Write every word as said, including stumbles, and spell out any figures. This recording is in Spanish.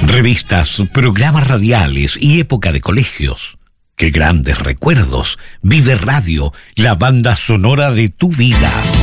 Revistas, programas radiales y época de colegios. ¡Qué grandes recuerdos! Vive Radio, la banda sonora de tu vida.